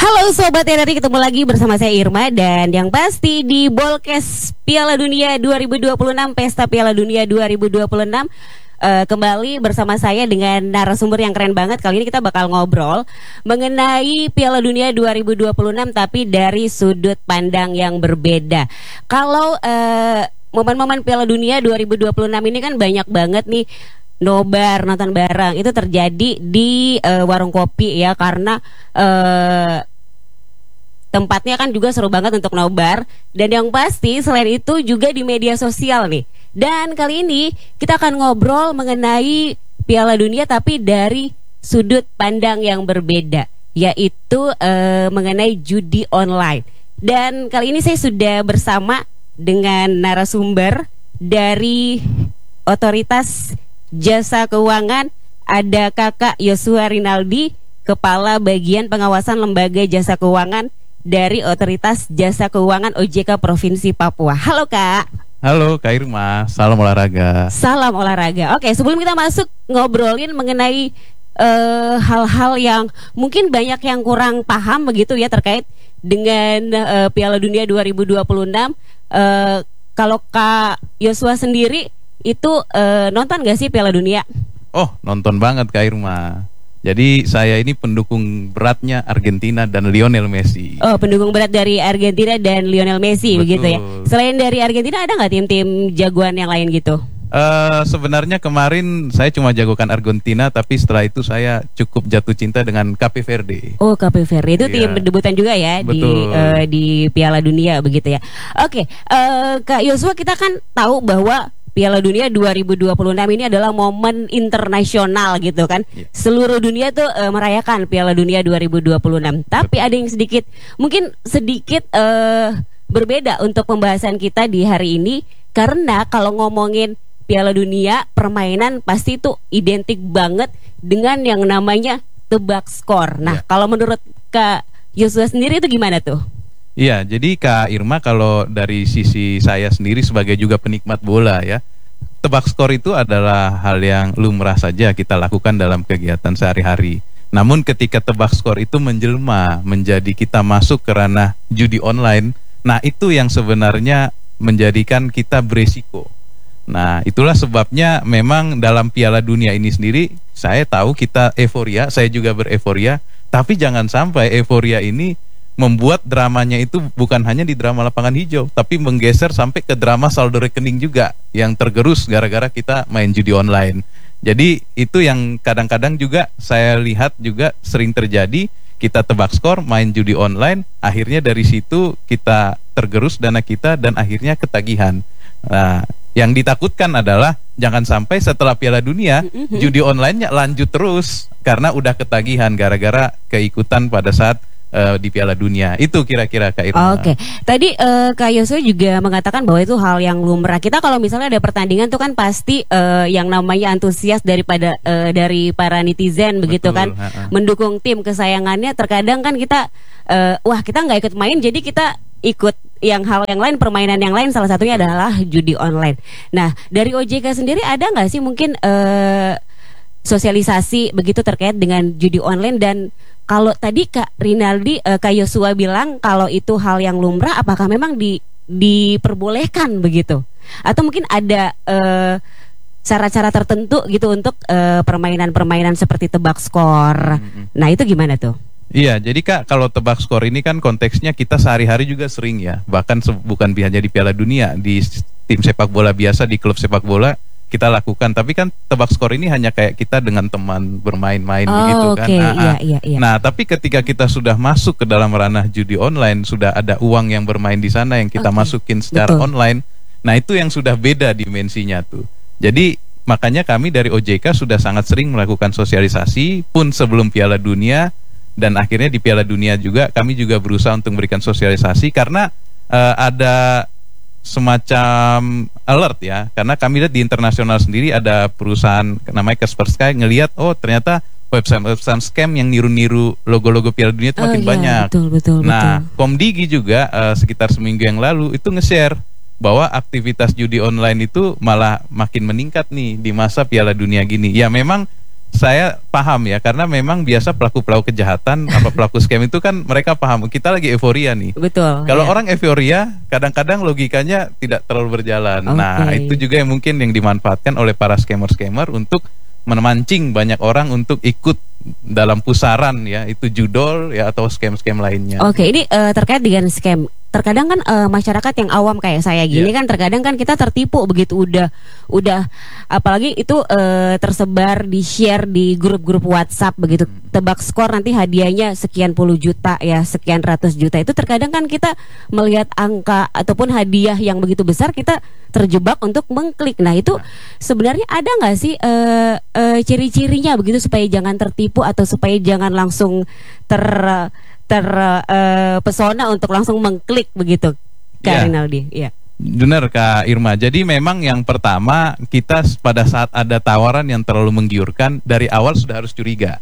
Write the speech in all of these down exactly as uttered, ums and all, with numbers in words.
Halo Sobat R R I, ketemu lagi bersama saya Irma. Dan yang pasti di Bolkes Piala Dunia dua ribu dua puluh enam, Pesta Piala Dunia dua ribu dua puluh enam, uh, kembali bersama saya dengan narasumber yang keren banget. Kali ini kita bakal ngobrol mengenai Piala Dunia dua ribu dua puluh enam, tapi dari sudut pandang yang berbeda. Kalau uh, momen-momen Piala Dunia dua ribu dua puluh enam ini kan banyak banget nih nobar, nonton bareng itu terjadi di uh, warung kopi ya, karena uh, tempatnya kan juga seru banget untuk nobar. Dan yang pasti selain itu juga di media sosial nih. Dan kali ini kita akan ngobrol mengenai Piala Dunia tapi dari sudut pandang yang berbeda, yaitu uh, mengenai judi online. Dan kali ini saya sudah bersama dengan narasumber dari Otoritas Jasa Keuangan, ada Kakak Yosua Rinaldi, Kepala Bagian Pengawasan Lembaga Jasa Keuangan dari Otoritas Jasa Keuangan O J K Provinsi Papua. Halo Kak. Halo Kak Irma, salam olahraga. Salam olahraga. Oke, sebelum kita masuk ngobrolin mengenai uh, hal-hal yang mungkin banyak yang kurang paham begitu ya terkait dengan uh, Piala Dunia dua ribu dua puluh enam, uh, kalau Kak Yosua sendiri itu uh, nonton gak sih Piala Dunia? Oh, nonton banget Kak Irma. Jadi saya ini pendukung beratnya Argentina dan Lionel Messi. Oh, pendukung berat dari Argentina dan Lionel Messi. Betul. Begitu ya. Selain dari Argentina ada nggak tim-tim jagoan yang lain gitu? Uh, sebenarnya kemarin saya cuma jagokan Argentina, tapi setelah itu saya cukup jatuh cinta dengan Cape Verde. Oh, Cape Verde itu iya. Tim debutan juga ya. Betul. di uh, di Piala Dunia begitu ya. Oke, uh, Kak Yosua, kita kan tahu bahwa Piala Dunia dua ribu dua puluh enam ini adalah momen internasional gitu kan. Yeah. Seluruh dunia tuh uh, merayakan Piala Dunia dua ribu dua puluh enam. Tapi ada yang sedikit, mungkin sedikit uh, berbeda untuk pembahasan kita di hari ini. Karena kalau ngomongin Piala Dunia, permainan pasti itu identik banget dengan yang namanya tebak skor. Nah, yeah. Kalau menurut Kak Yosua sendiri itu gimana tuh? Iya, jadi Kak Irma, kalau dari sisi saya sendiri sebagai juga penikmat bola ya, tebak skor itu adalah hal yang lumrah saja kita lakukan dalam kegiatan sehari-hari. Namun ketika tebak skor itu menjelma menjadi kita masuk ke ranah judi online, nah itu yang sebenarnya menjadikan kita beresiko. Nah, itulah sebabnya memang dalam Piala Dunia ini sendiri saya tahu kita euforia, saya juga bereforia, tapi jangan sampai euforia ini membuat dramanya itu bukan hanya di drama lapangan hijau, tapi menggeser sampai ke drama saldo rekening juga yang tergerus gara-gara kita main judi online. Jadi itu yang kadang-kadang juga saya lihat juga sering terjadi, kita tebak skor, main judi online, akhirnya dari situ kita tergerus dana kita dan akhirnya ketagihan. Nah, yang ditakutkan adalah jangan sampai setelah Piala Dunia judi online-nya lanjut terus karena udah ketagihan gara-gara keikutan pada saat Uh, di Piala Dunia. Itu kira-kira Kak Irma. Oke, tadi uh, Kak Yosua juga mengatakan bahwa itu hal yang lumrah. Kita kalau misalnya ada pertandingan tuh kan pasti uh, yang namanya antusias daripada uh, dari para netizen. Betul, begitu kan, ha -ha. Mendukung tim kesayangannya. Terkadang kan kita uh, wah kita nggak ikut main, jadi kita ikut yang hal yang lain, permainan yang lain, salah satunya adalah judi online. Nah, dari O J K sendiri ada nggak sih mungkin uh, sosialisasi begitu terkait dengan judi online? Dan kalau tadi Kak Rinaldi, uh, Kak Yosua bilang kalau itu hal yang lumrah, apakah memang di, diperbolehkan begitu? Atau mungkin ada cara-cara uh, tertentu gitu untuk permainan-permainan uh, seperti tebak skor? Mm-hmm. Nah, itu gimana tuh? Iya, jadi Kak, kalau tebak skor ini kan konteksnya kita sehari-hari juga sering ya. Bahkan bukan hanya di Piala Dunia, di tim sepak bola biasa, di klub sepak bola kita lakukan. Tapi kan tebak skor ini hanya kayak kita dengan teman bermain-main oh, begitu kan. Okay. Nah, iya, iya, iya. nah, tapi ketika kita sudah masuk ke dalam ranah judi online, sudah ada uang yang bermain di sana yang kita okay. masukin secara Betul. online. Nah, itu yang sudah beda dimensinya tuh. Jadi makanya kami dari O J K sudah sangat sering melakukan sosialisasi pun sebelum Piala Dunia, dan akhirnya di Piala Dunia juga kami juga berusaha untuk memberikan sosialisasi karena uh, ada semacam alert ya, karena kami lihat di internasional sendiri ada perusahaan namanya Kaspersky ngelihat oh ternyata website-website scam yang niru-niru logo-logo Piala Dunia itu oh, makin iya, banyak. Betul, betul, nah, betul. Komdigi juga uh, sekitar seminggu yang lalu itu nge-share bahwa aktivitas judi online itu malah makin meningkat nih di masa Piala Dunia gini. Ya memang saya paham ya, karena memang biasa pelaku-pelaku kejahatan apa pelaku scam itu kan mereka paham kita lagi euforia nih. Betul. Kalau ya. orang euforia, kadang-kadang logikanya tidak terlalu berjalan. Okay. Nah, itu juga yang mungkin yang dimanfaatkan oleh para scammer-scammer untuk memancing banyak orang untuk ikut dalam pusaran ya, itu judol ya atau scam-scam lainnya. Oke, ini uh, terkait dengan scam. Terkadang kan uh, masyarakat yang awam kayak saya gini yeah. kan terkadang kan kita tertipu begitu udah udah apalagi itu uh, tersebar di share di grup-grup WhatsApp begitu, tebak skor nanti hadiahnya sekian puluh juta ya, sekian ratus juta. Itu terkadang kan kita melihat angka ataupun hadiah yang begitu besar kita terjebak untuk mengklik. Nah, itu sebenarnya ada nggak sih uh, uh, ciri-cirinya begitu supaya jangan tertipu atau supaya jangan langsung ter terpesona uh, untuk langsung mengklik begitu, Kak ya. Rinaldi? Iya. Benar Kak Irma. Jadi memang yang pertama kita pada saat ada tawaran yang terlalu menggiurkan dari awal sudah harus curiga.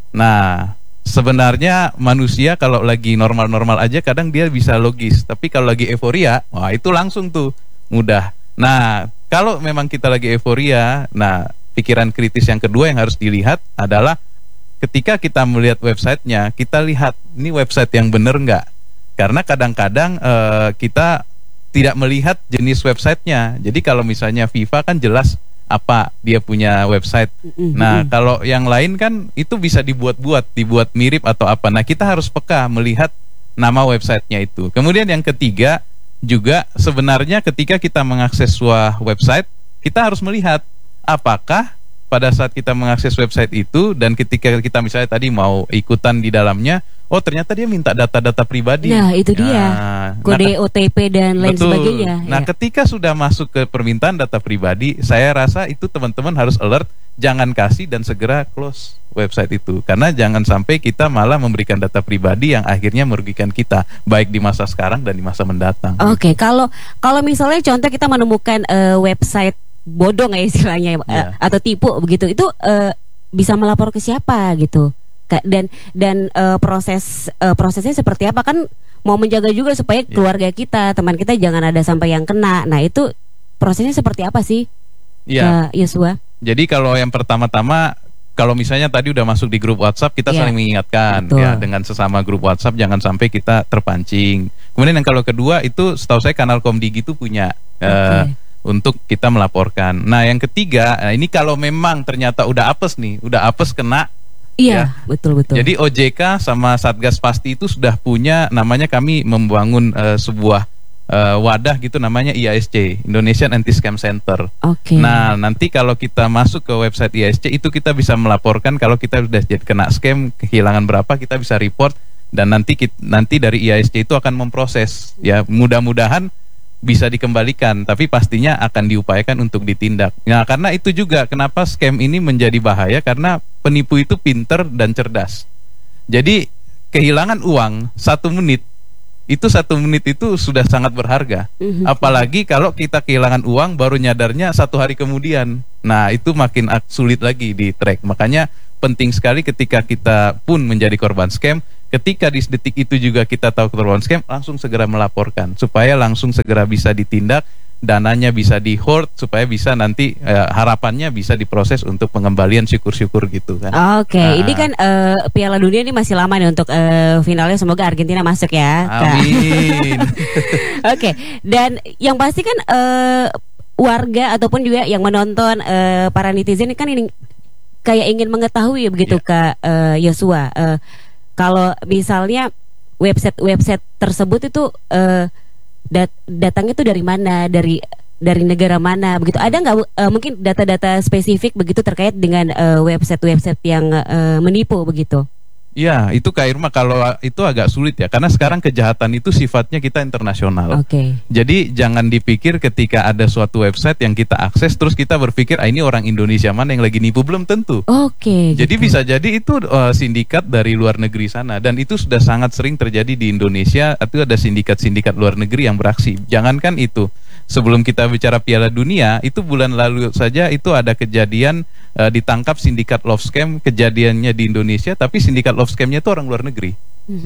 Nah, sebenarnya manusia kalau lagi normal-normal aja kadang dia bisa logis, tapi kalau lagi euforia, wah itu langsung tuh mudah. Nah, kalau memang kita lagi euforia, nah pikiran kritis yang kedua yang harus dilihat adalah ketika kita melihat websitenya, kita lihat ini website yang benar nggak? Karena kadang-kadang uh, kita tidak melihat jenis websitenya. Jadi kalau misalnya FIFA kan jelas apa dia punya website. Mm-hmm. Nah kalau yang lain kan itu bisa dibuat-buat, dibuat mirip atau apa. Nah kita harus peka melihat nama websitenya itu. Kemudian yang ketiga juga sebenarnya ketika kita mengakses sebuah website, kita harus melihat apakah pada saat kita mengakses website itu dan ketika kita misalnya tadi mau ikutan di dalamnya, oh ternyata dia minta data-data pribadi. Nah itu dia, nah, kode nah, O T P dan lain betul. sebagainya. Nah ya. ketika sudah masuk ke permintaan data pribadi, saya rasa itu teman-teman harus alert, jangan kasih dan segera close website itu. Karena jangan sampai kita malah memberikan data pribadi yang akhirnya merugikan kita, baik di masa sekarang dan di masa mendatang. Oke, okay, kalau kalau misalnya contoh kita menemukan uh, website bodong ya istilahnya yeah. uh, atau tipu begitu, itu uh, bisa melapor ke siapa gitu, dan dan uh, proses uh, prosesnya seperti apa, kan mau menjaga juga supaya yeah. keluarga kita, teman kita jangan ada sampai yang kena. Nah itu prosesnya seperti apa sih, yeah. Kak Yosua? Jadi kalau yang pertama-tama, kalau misalnya tadi udah masuk di grup WhatsApp, kita yeah. saling mengingatkan Betul. ya dengan sesama grup WhatsApp jangan sampai kita terpancing. Kemudian yang kalau kedua itu setahu saya kanal Komdigi itu punya okay. uh, untuk kita melaporkan. Nah yang ketiga, nah ini kalau memang ternyata udah apes nih, udah apes kena. Iya, ya. betul-betul. Jadi O J K sama Satgas Pasti itu sudah punya, namanya kami membangun uh, sebuah uh, wadah gitu namanya I A S C, Indonesian Anti Scam Center. Oke. Okay. Nah nanti kalau kita masuk ke website I A S C itu kita bisa melaporkan kalau kita sudah kena scam, kehilangan berapa kita bisa report, dan nanti kita, nanti dari I A S C itu akan memproses. Ya mudah-mudahan bisa dikembalikan, tapi pastinya akan diupayakan untuk ditindak. Nah, karena itu juga kenapa scam ini menjadi bahaya, karena penipu itu pinter dan cerdas. Jadi kehilangan uang satu menit, itu satu menit itu sudah sangat berharga. Mm-hmm. Apalagi kalau kita kehilangan uang baru nyadarnya satu hari kemudian. Nah, itu makin sulit lagi di track. Makanya penting sekali ketika kita pun menjadi korban scam, ketika di detik itu juga kita tahu korban scam, langsung segera melaporkan supaya langsung segera bisa ditindak, dananya bisa di hold supaya bisa nanti eh, harapannya bisa diproses untuk pengembalian syukur-syukur gitu kan. Oke, okay. nah. Ini kan uh, Piala Dunia ini masih lama nih untuk uh, finalnya, semoga Argentina masuk ya. Amin. Oke, okay. Dan yang pasti kan uh, warga ataupun juga yang menonton uh, para netizen kan ini kayak ingin mengetahui begitu yeah. Kak uh, Yosua. Uh, Kalau misalnya website-website tersebut itu uh, dat datangnya itu dari mana, dari dari negara mana, begitu? Ada nggak uh, mungkin data-data spesifik begitu terkait dengan uh, website-website yang uh, menipu begitu? Ya, itu Kak Irma, kalau itu agak sulit ya, karena sekarang kejahatan itu sifatnya kita internasional. Oke. Okay. Jadi jangan dipikir ketika ada suatu website yang kita akses terus kita berpikir, ah ini orang Indonesia mana yang lagi nipu, belum tentu. Oke. Okay, jadi gitu. bisa jadi itu uh, sindikat dari luar negeri sana, dan itu sudah sangat sering terjadi di Indonesia. Itu ada sindikat-sindikat luar negeri yang beraksi. Jangankan itu, sebelum kita bicara Piala Dunia, itu bulan lalu saja itu ada kejadian uh, ditangkap sindikat love scam, kejadiannya di Indonesia, tapi sindikat love scamnya itu orang luar negeri.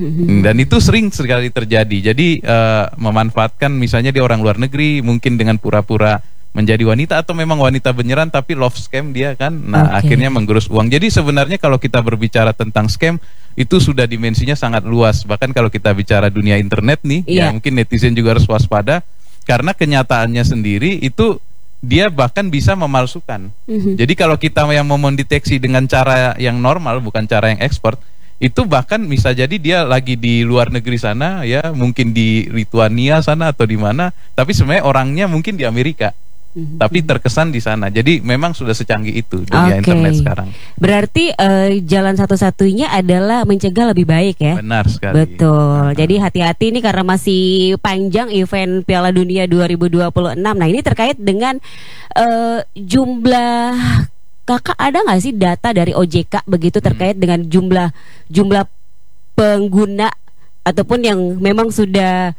Dan itu sering sekali terjadi. Jadi uh, memanfaatkan misalnya dia orang luar negeri, mungkin dengan pura-pura menjadi wanita atau memang wanita beneran tapi love scam dia kan. Nah, Oke. akhirnya menggerus uang. Jadi sebenarnya kalau kita berbicara tentang scam itu sudah dimensinya sangat luas. Bahkan kalau kita bicara dunia internet nih, Iya. ya mungkin netizen juga harus waspada karena kenyataannya sendiri itu dia bahkan bisa memalsukan. Mhm. Jadi kalau kita yang mau mendeteksi dengan cara yang normal bukan cara yang expert, itu bahkan bisa jadi dia lagi di luar negeri sana ya, mungkin di Lituania sana atau di mana, tapi sebenarnya orangnya mungkin di Amerika. Mhm. Tapi terkesan di sana. Jadi memang sudah secanggih itu dunia Oke. internet sekarang. Berarti eh, jalan satu-satunya adalah mencegah lebih baik ya. Benar sekali. Betul. Nah, Jadi hati-hati nih karena masih panjang event Piala Dunia dua ribu dua puluh enam. Nah, ini terkait dengan eh, jumlah, Kakak ada nggak sih data dari O J K begitu terkait dengan jumlah jumlah pengguna ataupun yang memang sudah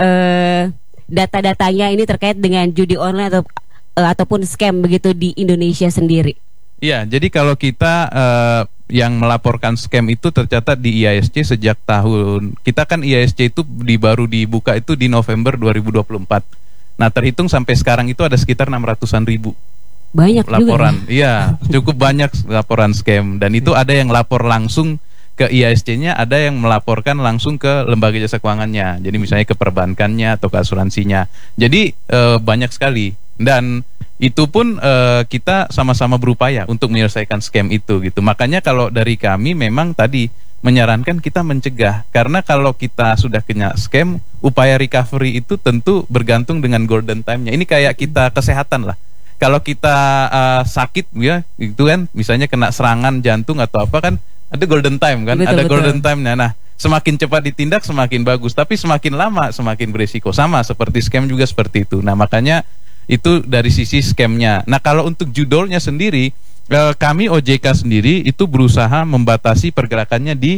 eh, data-datanya ini terkait dengan judi online atau eh, ataupun scam begitu di Indonesia sendiri? Iya, jadi kalau kita eh, yang melaporkan scam itu tercatat di I A S C sejak tahun, kita kan I A S C itu di, baru dibuka itu di November dua ribu dua puluh empat. Nah, terhitung sampai sekarang itu ada sekitar enam ratusan ribu Banyak laporan. juga ya? Iya, cukup banyak laporan scam. Dan itu ada yang lapor langsung ke I A S C-nya, ada yang melaporkan langsung ke lembaga jasa keuangannya. Jadi misalnya ke perbankannya atau ke asuransinya. Jadi eh, banyak sekali. Dan itu pun eh, kita sama-sama berupaya untuk menyelesaikan scam itu gitu. Makanya kalau dari kami memang tadi menyarankan kita mencegah, karena kalau kita sudah kena scam, upaya recovery itu tentu bergantung dengan golden time-nya. Ini kayak kita kesehatan lah. Kalau kita uh, sakit ya, itu kan misalnya kena serangan jantung atau apa kan ada golden time kan, Betul, ada betul. golden time-nya. Nah, semakin cepat ditindak semakin bagus, tapi semakin lama semakin berisiko. Sama seperti scam juga seperti itu. Nah, makanya itu dari sisi scamnya. Nah, kalau untuk judulnya sendiri, eh, kami O J K sendiri itu berusaha membatasi pergerakannya di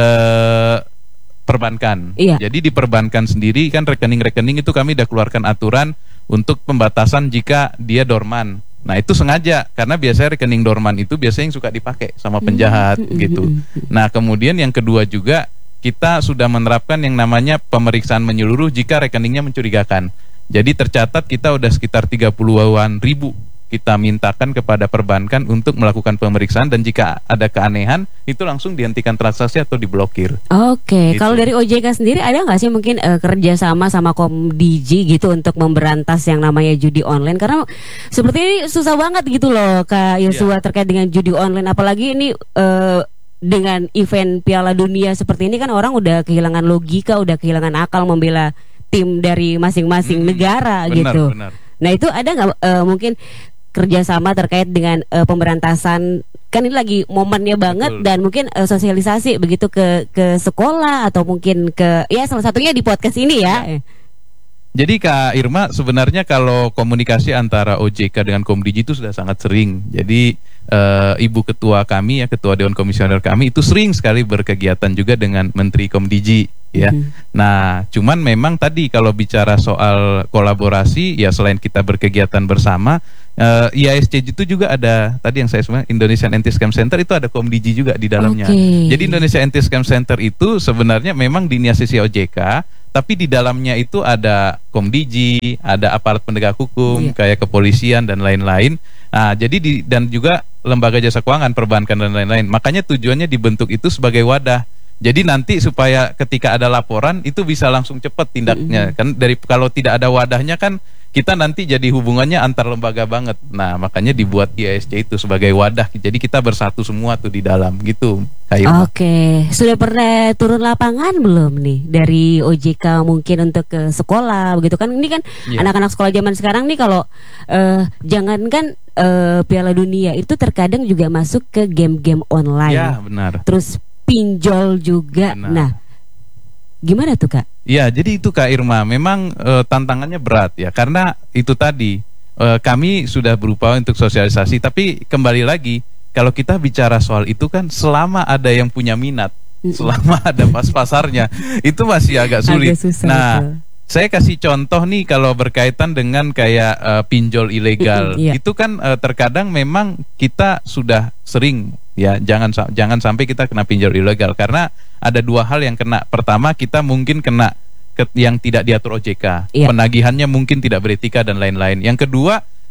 eh, perbankan. Iya. Jadi di perbankan sendiri kan rekening-rekening itu kami udah keluarkan aturan untuk pembatasan jika dia dorman. Nah, itu sengaja karena biasanya rekening dorman itu biasanya yang suka dipakai sama penjahat Hmm, hmm, gitu. hmm, hmm. Nah, kemudian yang kedua juga kita sudah menerapkan yang namanya pemeriksaan menyeluruh jika rekeningnya mencurigakan. Jadi tercatat kita udah sekitar tiga puluhan ribu kita mintakan kepada perbankan untuk melakukan pemeriksaan, dan jika ada keanehan itu langsung dihentikan transaksi atau diblokir. Oke, Gitu. kalau dari O J K sendiri ada nggak sih mungkin eh, kerjasama sama Komdiji gitu untuk memberantas yang namanya judi online? Karena seperti ini susah banget gitu loh Kak Yosua Iya. terkait dengan judi online. Apalagi ini eh, dengan event Piala Dunia seperti ini kan orang udah kehilangan logika, udah kehilangan akal membela tim dari masing-masing Hmm, negara benar, gitu. benar. Nah, itu ada nggak eh, mungkin kerjasama terkait dengan eh, pemberantasan, kan ini lagi momennya banget. Betul. Dan mungkin eh, sosialisasi begitu ke ke sekolah atau mungkin ke ya salah satunya di podcast ini ya. Ya. Jadi Kak Irma, sebenarnya kalau komunikasi antara O J K dengan Komdiji itu sudah sangat sering. Jadi eh, Ibu Ketua kami ya, Ketua Dewan Komisioner kami itu sering sekali berkegiatan juga dengan Menteri Komdiji ya. Mhm. Nah, cuman memang tadi kalau bicara soal kolaborasi ya, selain kita berkegiatan bersama, eh, I A S C itu juga ada tadi yang saya sebutkan Indonesian Anti-Scam Center, itu ada Komdiji juga di dalamnya. Oke. Jadi Indonesia Anti-Scam Center itu sebenarnya memang diinisiasi O J K, tapi di dalamnya itu ada Komdiji, ada aparat penegak hukum, Iya. kayak kepolisian dan lain-lain. Nah, jadi di, dan juga lembaga jasa keuangan, perbankan dan lain-lain. Makanya tujuannya dibentuk itu sebagai wadah. Jadi nanti supaya ketika ada laporan itu bisa langsung cepat tindaknya. Kan dari kalau tidak ada wadahnya kan kita nanti jadi hubungannya antar lembaga banget. Nah, makanya dibuat I A S C itu sebagai wadah. Jadi kita bersatu semua tuh di dalam gitu. Kayak Oke, sudah pernah turun lapangan belum nih dari O J K mungkin untuk ke sekolah begitu kan? Ini kan Iya. anak-anak sekolah zaman sekarang nih kalau eh, jangankan eh, Piala Dunia itu terkadang juga masuk ke game-game online. Ya, benar. Terus pinjol juga. Benar. Nah, gimana tuh Kak? Ya, jadi itu Kak Irma, memang eh, tantangannya berat ya, karena itu tadi eh, kami sudah berupaya untuk sosialisasi, tapi kembali lagi kalau kita bicara soal itu kan selama ada yang punya minat, Mm-mm. selama ada pas-pasarnya, itu masih agak sulit. Agak susah, Nah, betul. saya kasih contoh nih kalau berkaitan dengan kayak eh, pinjol ilegal, Mm-mm, iya. itu kan eh, terkadang memang kita sudah sering ya, jangan sa- jangan sampai kita kena pinjol ilegal, karena ada dua hal yang kena. Pertama, kita mungkin kena ke- yang tidak diatur O J K, Iya. penagihannya mungkin tidak beretika dan lain-lain. Yang kedua,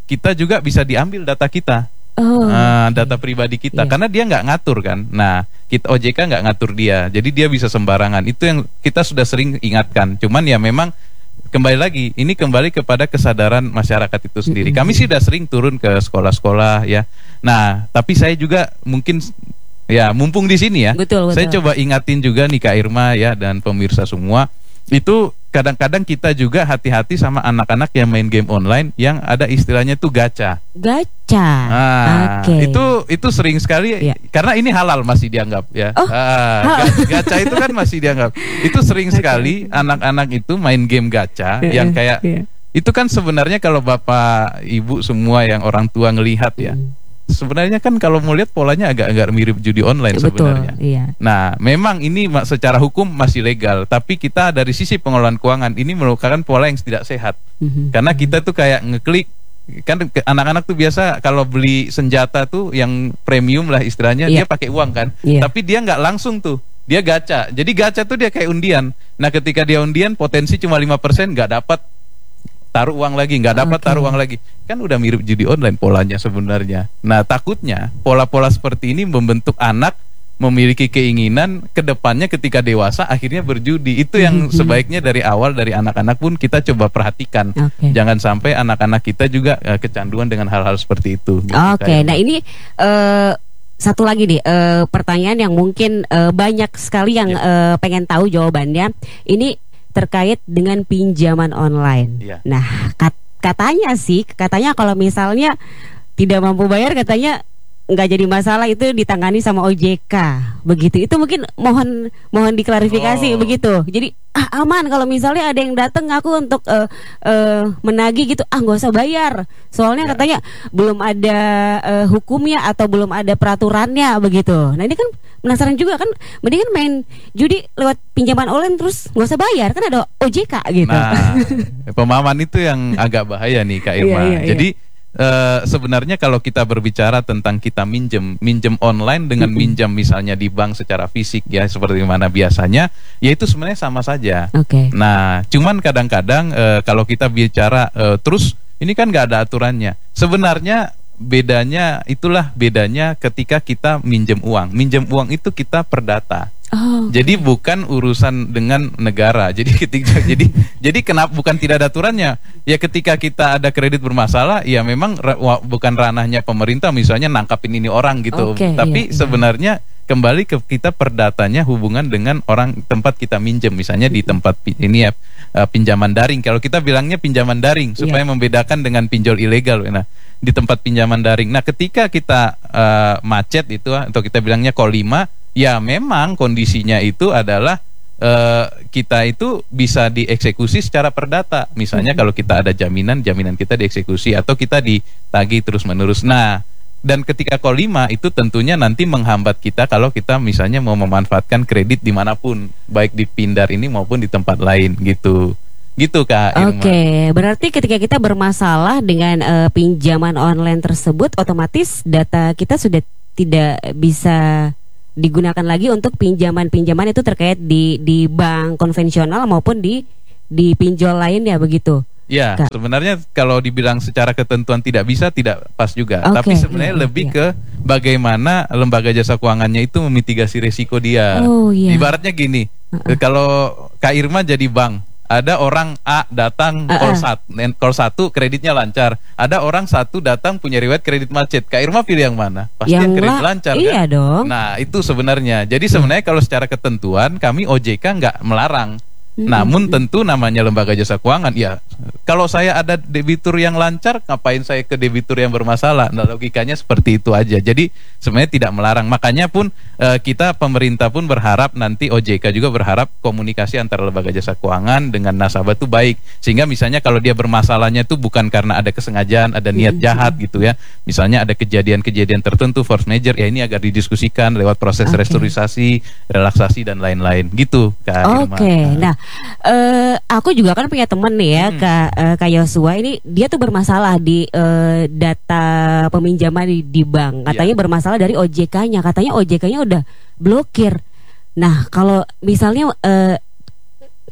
kita juga bisa diambil data kita. Oh, Uh, data pribadi kita, Iya. karena dia nggak ngatur kan. Nah, kita O J K nggak ngatur dia, jadi dia bisa sembarangan. Itu yang kita sudah sering ingatkan. Cuman ya memang kembali lagi, ini kembali kepada kesadaran masyarakat itu sendiri. Kami sih sudah sering turun ke sekolah-sekolah ya. Nah, tapi saya juga mungkin ya mumpung di sini ya, Betul, betul. saya coba ingatin juga nih Kak Irma ya dan pemirsa semua. Itu kadang-kadang kita juga hati-hati sama anak-anak yang main game online yang ada istilahnya tuh gacha. Gacha. Nah, Oke. itu itu sering sekali Iya. karena ini halal masih dianggap ya. Oh. Ah, ga- gacha itu kan masih dianggap. Itu sering sekali anak-anak itu main game gacha Iya, yang kayak iya. itu kan sebenarnya kalau Bapak Ibu semua yang orang tua ngelihat ya. Sebenarnya kan kalau mau lihat polanya agak-agak mirip judi online Betul, sebenarnya. iya. Nah, memang ini ma- secara hukum masih legal, tapi kita dari sisi pengelolaan keuangan ini merupakan pola yang tidak sehat. Mhm. Karena kita tuh kayak ngeklik, kan ke- anak-anak tuh biasa kalau beli senjata tuh yang premium lah istilahnya, Iya. dia pakai uang kan. Iya. Tapi dia nggak langsung tuh, dia gacha. Jadi gacha tuh dia kayak undian. Nah, ketika dia undian potensi cuma lima persen, nggak dapat taruh uang lagi, nggak dapat Oke. taruh uang lagi. Kan udah mirip judi online polanya sebenarnya. Nah, takutnya pola-pola seperti ini membentuk anak memiliki keinginan ke depannya ketika dewasa akhirnya berjudi. Itu yang sebaiknya dari awal dari anak-anak pun kita coba perhatikan. Oke. Jangan sampai anak-anak kita juga eh, kecanduan dengan hal-hal seperti itu. Gitu, Oke, kayak- nah ini eh, satu lagi nih eh, pertanyaan yang mungkin eh, banyak sekali yang Ya. eh, pengen tahu jawabannya. Ini terkait dengan pinjaman online. Ya. Nah, kat- katanya sih, katanya kalau misalnya tidak mampu bayar, katanya nggak jadi masalah, itu ditangani sama O J K. Begitu. Itu mungkin mohon mohon diklarifikasi Oh. begitu. Jadi ah, aman kalau misalnya ada yang datang ngaku untuk eh, eh, menagih gitu, ah nggak usah bayar. Soalnya Ya. katanya belum ada eh, hukumnya atau belum ada peraturannya begitu. Nah ini kan penasaran juga kan, mendingan main judi lewat pinjaman online terus nggak usah bayar, kan ada O J K gitu. Nah, pemahaman itu yang agak bahaya nih Kak Irma. Iya, iya, iya. Jadi eh, sebenarnya kalau kita berbicara tentang kita minjem, minjem online dengan minjam misalnya di bank secara fisik ya seperti mana biasanya, ya itu sebenarnya sama saja. Oke. Nah, cuman kadang-kadang eh, kalau kita bicara eh, terus ini kan nggak ada aturannya. Sebenarnya bedanya itulah bedanya ketika kita minjem uang. Minjem uang itu kita perdata. Oh, Jadi bukan urusan dengan negara. Jadi ketika jadi jadi kenapa bukan tidak ada aturannya? Ya ketika kita ada kredit bermasalah, ya memang ra- wa- bukan ranahnya pemerintah misalnya nangkapin ini orang gitu. Oke, Tapi iya, iya. sebenarnya kembali ke kita perdatanya hubungan dengan orang tempat kita minjem, misalnya di tempat pi- ini ya eh, pinjaman daring. Kalau kita bilangnya pinjaman daring supaya Iya. membedakan dengan pinjol ilegal. Nah, di tempat pinjaman daring. Nah, ketika kita eh, macet itu atau kita bilangnya kolima, ya memang kondisinya itu adalah eh, kita itu bisa dieksekusi secara perdata. Misalnya kalau kita ada jaminan, jaminan kita dieksekusi atau kita ditagih terus-menerus. Nah, dan ketika kolima itu tentunya nanti menghambat kita kalau kita misalnya mau memanfaatkan kredit dimanapun, baik di Pindar ini maupun di tempat lain gitu. Gitu Kak Irma. Oke, berarti ketika kita bermasalah dengan eh, pinjaman online tersebut, otomatis data kita sudah tidak bisa digunakan lagi untuk pinjaman-pinjaman itu terkait di di bank konvensional maupun di di pinjol lainnya begitu. Ya, Kak. sebenarnya kalau dibilang secara ketentuan tidak bisa, tidak pas juga. Oke, Tapi sebenarnya iya, lebih iya. ke bagaimana lembaga jasa keuangannya itu memitigasi resiko dia. Oh, iya. Ibaratnya gini, kalau Kak Irma jadi bank, ada orang A datang Uh-uh. call satu, call satu kreditnya lancar. Ada orang satu datang punya riwayat kredit macet. Kak Irma pilih yang mana? Pasti yang, kredit la- lancar iya kan? dong. Nah, itu sebenarnya. Jadi sebenarnya kalau secara ketentuan kami O J K nggak melarang. Namun tentu namanya lembaga jasa keuangan, ya kalau saya ada debitur yang lancar, ngapain saya ke debitur yang bermasalah? Nah, logikanya seperti itu aja. Jadi sebenarnya tidak melarang. Makanya pun eh, kita pemerintah pun berharap nanti O J K juga berharap komunikasi antara lembaga jasa keuangan dengan nasabah itu baik. Sehingga misalnya kalau dia bermasalahnya itu bukan karena ada kesengajaan, ada niat jahat gitu ya. Misalnya ada kejadian-kejadian tertentu force major, ya ini agar didiskusikan lewat proses Oke. restrukturisasi, relaksasi dan lain-lain. Gitu Kak Irma. Oke, nah eh, aku juga kan punya temen nih ya, Hmm. Kak eh, Kak Yosua ini dia tuh bermasalah di eh, data peminjaman di, di bank. Katanya bermasalah dari O J K-nya, katanya O J K-nya udah blokir. Nah kalau misalnya eh,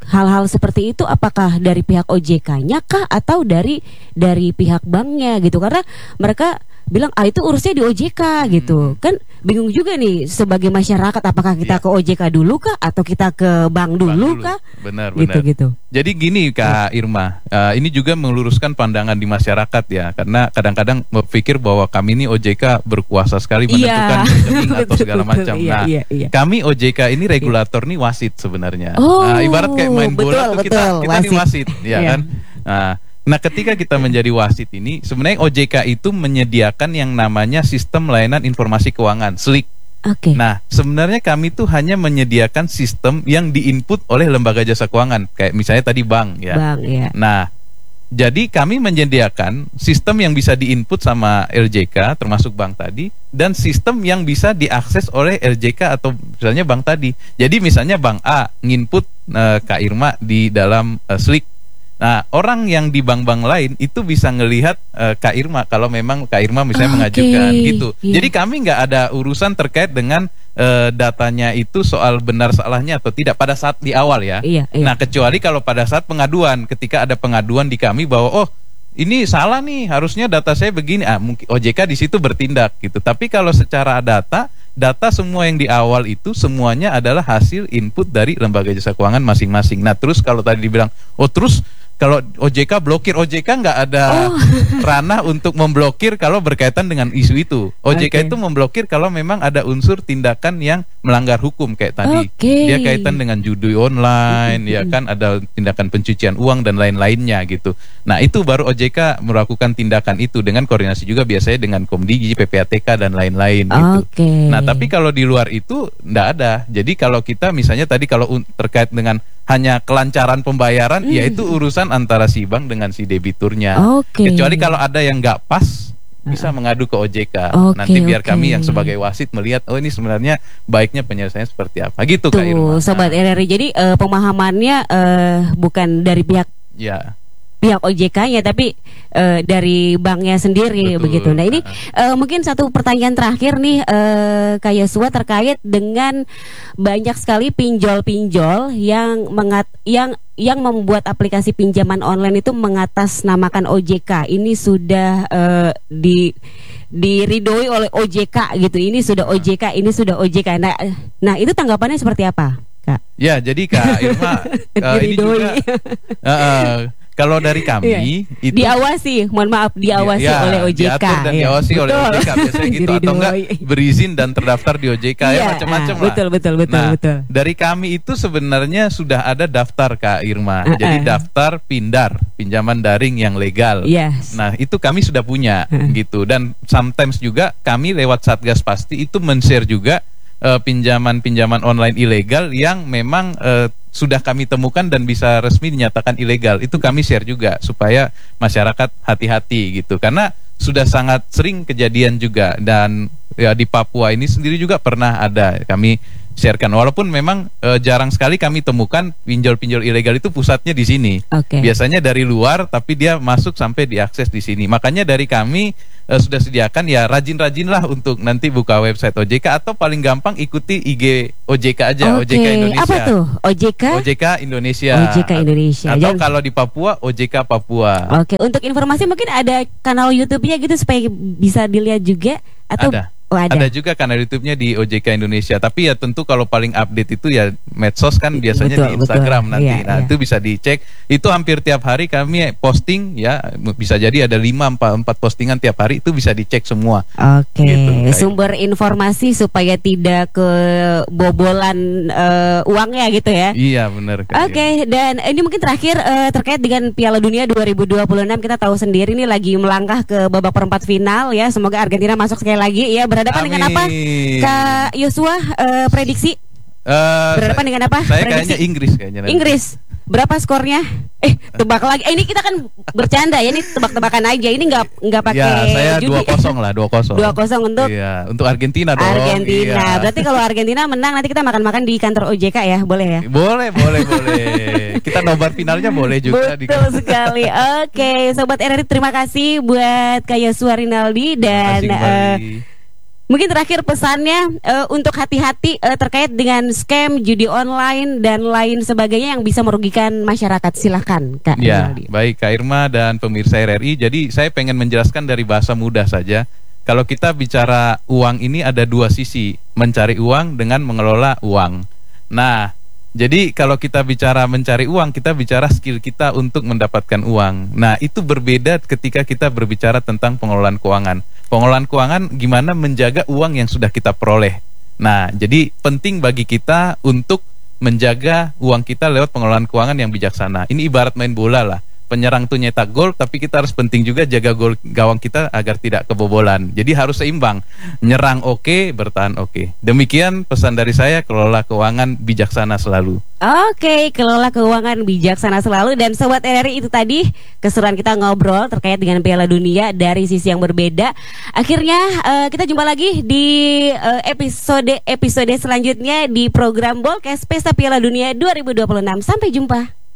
hal-hal seperti itu apakah dari pihak O J K-nya kah atau dari dari pihak banknya gitu? Karena mereka bilang ah itu urusnya di O J K gitu. Hmm. Kan bingung juga nih sebagai masyarakat apakah kita Iya. ke O J K dulu kah atau kita ke bank dulu, Bank dulu. kah? Benar, Gitu benar. gitu. Jadi gini Kak Irma, uh, ini juga meluruskan pandangan di masyarakat ya, karena kadang-kadang berpikir bahwa kami ini O J K berkuasa sekali menentukan Iya. rekening atau Betul, segala betul. macam. Iya, Nah, iya, iya. kami O J K ini regulator nih wasit sebenarnya. Oh, Nah, ibarat kayak main bola betul, tuh kita betul, kita nih wasit. wasit, ya Iya. kan? Nah, Nah, ketika kita menjadi wasit ini, sebenarnya O J K itu menyediakan yang namanya sistem layanan informasi keuangan, S L I K. Oke. Nah, sebenarnya kami tuh hanya menyediakan sistem yang diinput oleh lembaga jasa keuangan, kayak misalnya tadi bank ya. Bang, ya. Nah, jadi kami menyediakan sistem yang bisa diinput sama L J K, termasuk bank tadi, dan sistem yang bisa diakses oleh L J K atau misalnya bank tadi. Jadi misalnya bank A nginput uh, Kak Irma di dalam uh, S L I K. Nah, orang yang di bank-bank lain itu bisa ngelihat uh, Kak Irma kalau memang Kak Irma misalnya Oke, mengajukan gitu. iya. Jadi kami nggak ada urusan terkait dengan uh, datanya itu soal benar salahnya atau tidak pada saat di awal ya. Iya, iya. Nah, kecuali kalau pada saat pengaduan, ketika ada pengaduan di kami bahwa oh ini salah nih, harusnya data saya begini. Ah, mungkin O J K di situ bertindak gitu. Tapi kalau secara data, data semua yang di awal itu semuanya adalah hasil input dari lembaga jasa keuangan masing-masing. Nah, terus kalau tadi dibilang, oh terus kalau O J K blokir, O J K nggak ada Oh. ranah untuk memblokir kalau berkaitan dengan isu itu. O J K Oke. itu memblokir kalau memang ada unsur tindakan yang melanggar hukum kayak tadi. Oke. Dia kaitan dengan judi online, ya kan ada tindakan pencucian uang dan lain-lainnya gitu. Nah, itu baru O J K melakukan tindakan itu dengan koordinasi juga biasanya dengan Komdigi, P P A T K dan lain-lain gitu. Oke. Nah, tapi kalau di luar itu nggak ada. Jadi kalau kita misalnya tadi kalau un- terkait dengan hanya kelancaran pembayaran, ya itu urusan antara si bank dengan si debiturnya. Oke. Kecuali kalau ada yang nggak pas, bisa mengadu ke O J K. Oke, Nanti biar oke. kami yang sebagai wasit melihat, oh ini sebenarnya baiknya penyelesaiannya seperti apa. Gitu Kak Irma. Tuh, sobat Nah, R R I. Jadi eh, pemahamannya eh, bukan dari pihak ya. pihak O J K-nya tapi eh, dari banknya sendiri. Betul. Begitu. Nah, ini eh, mungkin satu pertanyaan terakhir nih eh, Kak Yosua terkait dengan banyak sekali pinjol-pinjol yang mengat yang yang membuat aplikasi pinjaman online itu mengatasnamakan O J K. Ini sudah eh, di diridoi oleh O J K gitu. Ini sudah O J K, ini sudah O J K. Nah, nah itu tanggapannya seperti apa, Kak? Ya, jadi Kak Irma, eh, ini Diridoi. juga eh, eh, kalau dari kami Iya. itu Diawasi, mohon maaf, diawasi ya, oleh O J K. diatur dan Iya. diawasi oleh O Betul. J K biasanya gitu, atau enggak Diridoi. berizin dan terdaftar di O J K ya Iya, macam-macam ah, lah. betul, betul, betul, Nah, betul. dari kami itu sebenarnya sudah ada daftar Kak Irma. Uh-uh. Jadi daftar Pindar, pinjaman daring yang legal. Yes. Nah, itu kami sudah punya Uh-uh. gitu, dan sometimes juga kami lewat Satgas Pasti itu men-share juga eh, pinjaman-pinjaman online ilegal yang memang eh, sudah kami temukan dan bisa resmi dinyatakan ilegal. Itu kami share juga supaya masyarakat hati-hati gitu. Karena sudah sangat sering kejadian juga, dan ya di Papua ini sendiri juga pernah ada kami sharekan. Walaupun memang eh, jarang sekali kami temukan pinjol-pinjol ilegal itu pusatnya di sini. Oke. Biasanya dari luar tapi dia masuk sampai diakses di sini. Makanya dari kami eh, sudah sediakan ya rajin-rajinlah untuk nanti buka website O J K atau paling gampang ikuti I G O J K aja. O J K Oke. Indonesia. Apa tuh? O J K? O J K Indonesia. O J K Indonesia. Atau Jangan- kalau di Papua O J K Papua. Oke, untuk informasi mungkin ada kanal YouTube-nya gitu supaya bisa dilihat juga atau Ada. Oh, ada. Ada juga kanal YouTube-nya di O J K Indonesia. Tapi ya tentu kalau paling update itu ya medsos kan biasanya Betul, di Instagram betul. nanti. Iya, Nah, iya. itu bisa dicek. Itu hampir tiap hari kami posting ya. Bisa jadi ada lima empat, empat postingan tiap hari, itu bisa dicek semua. Oke, Gitu, kayak sumber informasi supaya tidak kebobolan eh, uangnya gitu ya. Iya, benar. Kak. Oke, dan ini mungkin terakhir eh, terkait dengan Piala Dunia dua ribu dua puluh enam, kita tahu sendiri nih lagi melangkah ke babak perempat final ya. Semoga Argentina masuk sekali lagi ya. Berhadapan dengan apa? Amin. Kak Yosua, eh, prediksi Eh, berhadapan saya- dengan apa? Saya Prediksi? kayaknya Inggris kayaknya. nanti. Inggris. Berapa skornya? Eh, tebak lagi. Eh, ini kita kan bercanda ya, ini tebak-tebakan aja. Ini nggak nggak pakai Ya, saya judi. dua kosong lah, dua kosong. dua kosong untuk Iya, untuk Argentina dong. Argentina. Iya. Berarti kalau Argentina menang nanti kita makan-makan di kantor O J K ya, boleh ya? Boleh, boleh, boleh. Kita nobar finalnya boleh juga. di- Betul sekali. Oke, sobat R R I, terima kasih buat Kak Yosua Rinaldi dan Terima kasih eh, kembali. Mungkin terakhir pesannya uh, untuk hati-hati uh, terkait dengan scam, judi online dan lain sebagainya yang bisa merugikan masyarakat. Silahkan Kak. Ya, Rinaldi. baik Kak Irma dan pemirsa R R I. Jadi saya pengen menjelaskan dari bahasa mudah saja. Kalau kita bicara uang ini ada dua sisi, mencari uang dengan mengelola uang. Nah, jadi kalau kita bicara mencari uang, kita bicara skill kita untuk mendapatkan uang. Nah, itu berbeda ketika kita berbicara tentang pengelolaan keuangan. Pengelolaan keuangan gimana menjaga uang yang sudah kita peroleh. Nah, jadi penting bagi kita untuk menjaga uang kita lewat pengelolaan keuangan yang bijaksana. Ini ibarat main bola lah. Penyerang tuh nyetak gol, tapi kita harus penting juga jaga gol gawang kita agar tidak kebobolan. Jadi harus seimbang. Menyerang oke, bertahan oke. Demikian pesan dari saya, kelola keuangan bijaksana selalu. Oke, kelola keuangan bijaksana selalu. Dan Sobat R R I, itu tadi keseruan kita ngobrol terkait dengan Piala Dunia dari sisi yang berbeda. Akhirnya uh, kita jumpa lagi di uh, episode episode selanjutnya di program Bolkes Pesta Piala Dunia dua ribu dua puluh enam. Sampai jumpa.